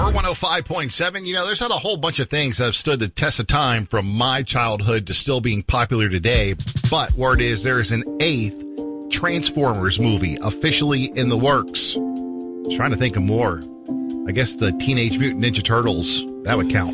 Power 105.7. There's not a whole bunch of things that have stood the test of time from my childhood to still being popular today. But word is there is an 8th Transformers movie officially in the works. Trying to think of more. I guess the Teenage Mutant Ninja Turtles, that would count.